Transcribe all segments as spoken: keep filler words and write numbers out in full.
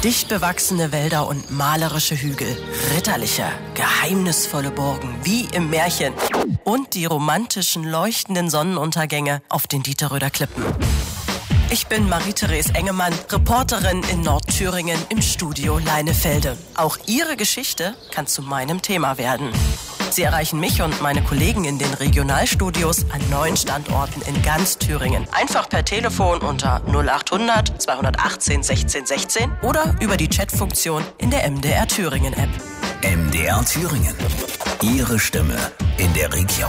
Dicht bewachsene Wälder und malerische Hügel, ritterliche, geheimnisvolle Burgen wie im Märchen und die romantischen, leuchtenden Sonnenuntergänge auf den Dieterröder Klippen. Ich bin Marie-Therese Engemann, Reporterin in Nordthüringen im Studio Leinefelde. Auch Ihre Geschichte kann zu meinem Thema werden. Sie erreichen mich und meine Kollegen in den Regionalstudios an neun Standorten in ganz Thüringen. Einfach per Telefon unter null achthundert zweihundertachtzehn sechzehn sechzehn oder über die Chatfunktion in der M D R Thüringen App. M D R Thüringen. Ihre Stimme in der Region.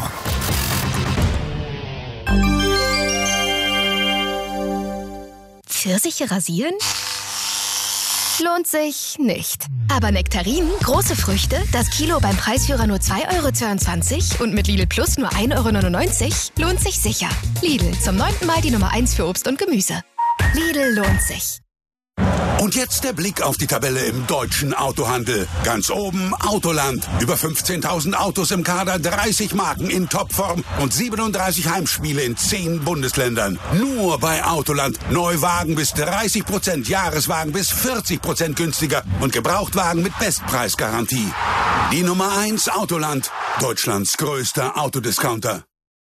Pfirsiche rasieren? Lohnt sich nicht. Aber Nektarinen, große Früchte, das Kilo beim Preisführer nur zwei Euro zweiundzwanzig und mit Lidl Plus nur ein Euro neunundneunzig, lohnt sich sicher. Lidl, zum neunten Mal die Nummer eins für Obst und Gemüse. Lidl lohnt sich. Und jetzt der Blick auf die Tabelle im deutschen Autohandel. Ganz oben Autoland. Über fünfzehntausend Autos im Kader, dreißig Marken in Topform und siebenunddreißig Heimspiele in zehn Bundesländern. Nur bei Autoland. Neuwagen bis dreißig Prozent, Jahreswagen bis vierzig Prozent günstiger und Gebrauchtwagen mit Bestpreisgarantie. Die Nummer eins Autoland. Deutschlands größter Autodiscounter.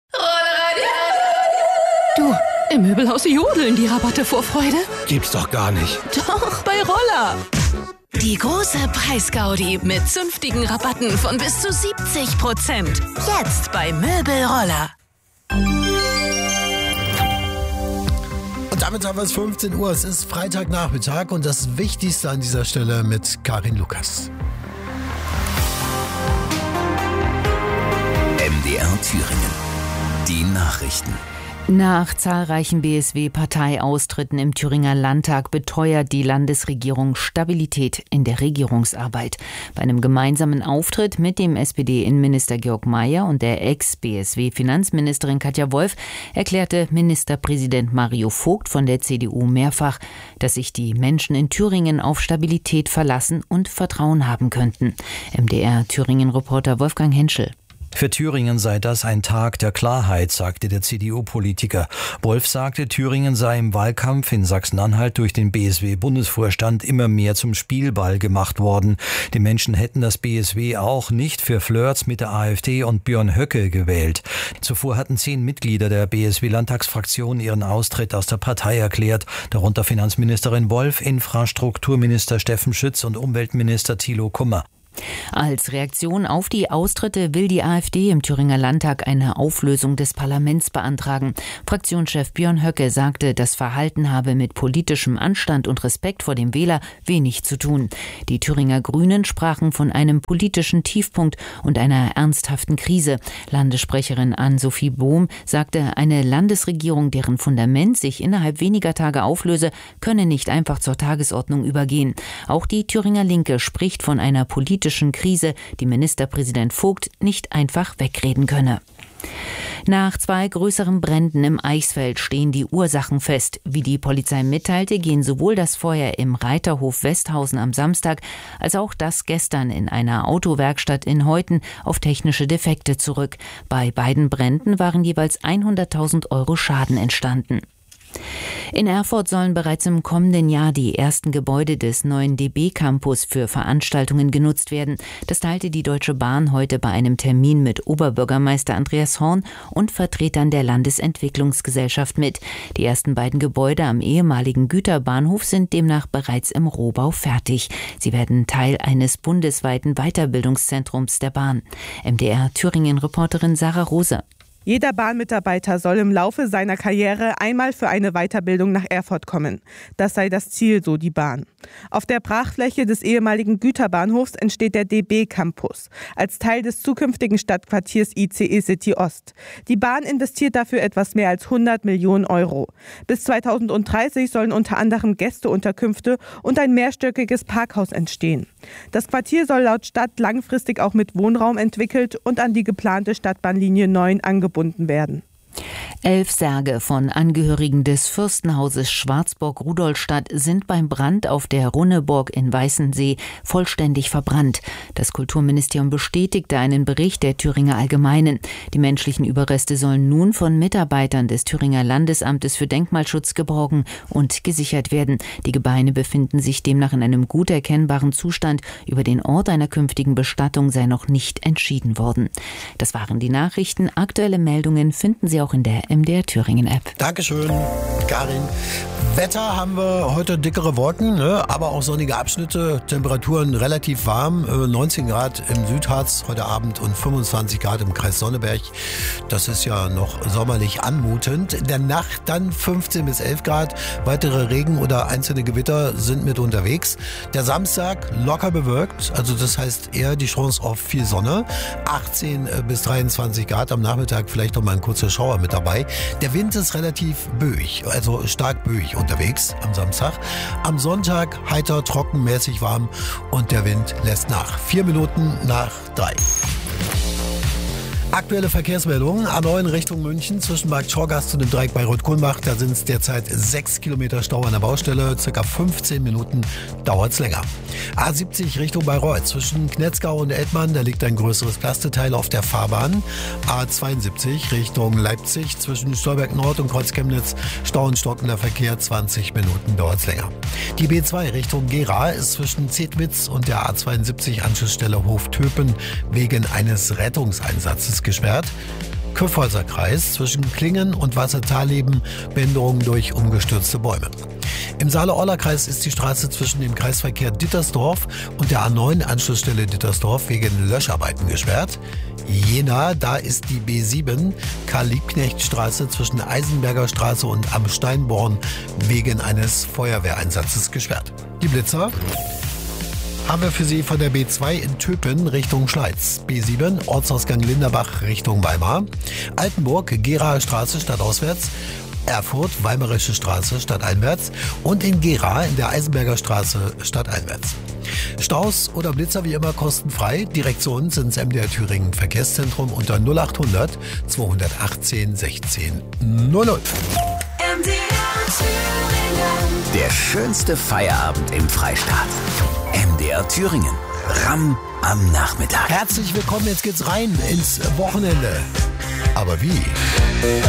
Du, im Möbelhaus jodeln die Rabatte vor Freude. Gibt's doch gar nicht. Doch, bei Roller. Die große Preisgaudi mit zünftigen Rabatten von bis zu siebzig Prozent. Jetzt bei Möbelroller. Und damit haben wir es fünfzehn Uhr. Es ist Freitagnachmittag und das Wichtigste an dieser Stelle mit Karin Lukas. M D R Thüringen. Die Nachrichten. Nach zahlreichen B S W-Parteiaustritten im Thüringer Landtag beteuert die Landesregierung Stabilität in der Regierungsarbeit. Bei einem gemeinsamen Auftritt mit dem S P D-Innenminister Georg Mayer und der Ex-B S W-Finanzministerin Katja Wolf erklärte Ministerpräsident Mario Vogt von der C D U mehrfach, dass sich die Menschen in Thüringen auf Stabilität verlassen und Vertrauen haben könnten. M D R Thüringen-Reporter Wolfgang Henschel. Für Thüringen sei das ein Tag der Klarheit, sagte der C D U-Politiker. Wolf sagte, Thüringen sei im Wahlkampf in Sachsen-Anhalt durch den B S W-Bundesvorstand immer mehr zum Spielball gemacht worden. Die Menschen hätten das B S W auch nicht für Flirts mit der AfD und Björn Höcke gewählt. Zuvor hatten zehn Mitglieder der B S W-Landtagsfraktion ihren Austritt aus der Partei erklärt, darunter Finanzministerin Wolf, Infrastrukturminister Steffen Schütz und Umweltminister Thilo Kummer. Als Reaktion auf die Austritte will die AfD im Thüringer Landtag eine Auflösung des Parlaments beantragen. Fraktionschef Björn Höcke sagte, das Verhalten habe mit politischem Anstand und Respekt vor dem Wähler wenig zu tun. Die Thüringer Grünen sprachen von einem politischen Tiefpunkt und einer ernsthaften Krise. Landessprecherin Ann-Sophie Bohm sagte, eine Landesregierung, deren Fundament sich innerhalb weniger Tage auflöse, könne nicht einfach zur Tagesordnung übergehen. Auch die Thüringer Linke spricht von einer politischen Krise, die Ministerpräsident Vogt nicht einfach wegreden könne. Nach zwei größeren Bränden im Eichsfeld stehen die Ursachen fest. Wie die Polizei mitteilte, gehen sowohl das Feuer im Reiterhof Westhausen am Samstag als auch das gestern in einer Autowerkstatt in Heuthen auf technische Defekte zurück. Bei beiden Bränden waren jeweils hunderttausend Euro Schaden entstanden. In Erfurt sollen bereits im kommenden Jahr die ersten Gebäude des neuen D B-Campus für Veranstaltungen genutzt werden. Das teilte die Deutsche Bahn heute bei einem Termin mit Oberbürgermeister Andreas Horn und Vertretern der Landesentwicklungsgesellschaft mit. Die ersten beiden Gebäude am ehemaligen Güterbahnhof sind demnach bereits im Rohbau fertig. Sie werden Teil eines bundesweiten Weiterbildungszentrums der Bahn. M D R Thüringen-Reporterin Sarah Rose. Jeder Bahnmitarbeiter soll im Laufe seiner Karriere einmal für eine Weiterbildung nach Erfurt kommen. Das sei das Ziel, so die Bahn. Auf der Brachfläche des ehemaligen Güterbahnhofs entsteht der D B-Campus als Teil des zukünftigen Stadtquartiers I C E City Ost. Die Bahn investiert dafür etwas mehr als hundert Millionen Euro. Bis zweitausenddreißig sollen unter anderem Gästeunterkünfte und ein mehrstöckiges Parkhaus entstehen. Das Quartier soll laut Stadt langfristig auch mit Wohnraum entwickelt und an die geplante Stadtbahnlinie neun angebunden werden. Elf Särge von Angehörigen des Fürstenhauses Schwarzburg-Rudolstadt sind beim Brand auf der Runneburg in Weißensee vollständig verbrannt. Das Kulturministerium bestätigte einen Bericht der Thüringer Allgemeinen. Die menschlichen Überreste sollen nun von Mitarbeitern des Thüringer Landesamtes für Denkmalschutz geborgen und gesichert werden. Die Gebeine befinden sich demnach in einem gut erkennbaren Zustand. Über den Ort einer künftigen Bestattung sei noch nicht entschieden worden. Das waren die Nachrichten. Aktuelle Meldungen finden Sie auch in der M D R Thüringen App. Dankeschön, Karin. Wetter haben wir heute dickere Wolken, ne? Aber auch sonnige Abschnitte, Temperaturen relativ warm, neunzehn Grad im Südharz heute Abend und fünfundzwanzig Grad im Kreis Sonneberg. Das ist ja noch sommerlich anmutend. In der Nacht dann fünfzehn bis elf Grad, weitere Regen oder einzelne Gewitter sind mit unterwegs. Der Samstag locker bewölkt, also das heißt eher die Chance auf viel Sonne. achtzehn bis dreiundzwanzig Grad, am Nachmittag vielleicht noch mal ein kurzer Schauer mit dabei. Der Wind ist relativ böig, also stark böig unterwegs am Samstag. Am Sonntag heiter, trocken, mäßig warm und der Wind lässt nach. Vier Minuten nach drei. Aktuelle Verkehrsmeldungen. A neun Richtung München zwischen Markt Schorgast und dem Dreieck Bayreuth-Kulmbach. Da sind es derzeit sechs Kilometer Stau an der Baustelle. Circa fünfzehn Minuten dauert es länger. A siebzig Richtung Bayreuth zwischen Knetzgau und Eltmann. Da liegt ein größeres Plasteteil auf der Fahrbahn. A zweiundsiebzig Richtung Leipzig zwischen Stolberg Nord und Kreuz Chemnitz. Stau und stockender Verkehr. zwanzig Minuten dauert es länger. Die B zwei Richtung Gera ist zwischen Zedwitz und der A zweiundsiebzig Anschlussstelle Hof-Töpen wegen eines Rettungseinsatzes gesperrt. Kyffhäuser Kreis zwischen Klingen und Wassertalleben, Behinderungen durch umgestürzte Bäume. Im Saale-Orla-Kreis ist die Straße zwischen dem Kreisverkehr Dittersdorf und der A neun Anschlussstelle Dittersdorf wegen Löscharbeiten gesperrt. Jena, da ist die B sieben Karl-Liebknecht-Straße zwischen Eisenberger Straße und Am Steinborn wegen eines Feuerwehreinsatzes gesperrt. Die Blitzer haben wir für Sie von der B zwei in Töpen Richtung Schleiz. B sieben, Ortsausgang Linderbach Richtung Weimar. Altenburg, Geraer Straße stadtauswärts. Erfurt, Weimarische Straße stadteinwärts. Und in Gera in der Eisenberger Straße stadteinwärts. Staus oder Blitzer wie immer kostenfrei. Direkt zu uns ins M D R Thüringen Verkehrszentrum unter null achthundert zweihundertachtzehn sechzehn null null. M D R Thüringen. Der schönste Feierabend im Freistaat. M D R Thüringen. Ramm am Nachmittag. Herzlich willkommen, jetzt geht's rein ins Wochenende. Aber wie?